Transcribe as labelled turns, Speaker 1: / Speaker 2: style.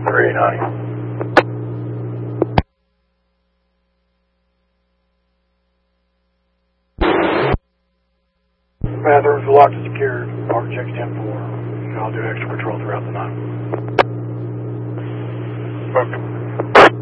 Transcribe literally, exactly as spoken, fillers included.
Speaker 1: three ninety. Bathrooms are locked and secured. Park checks ten four. I'll do extra patrol throughout the night.
Speaker 2: Welcome.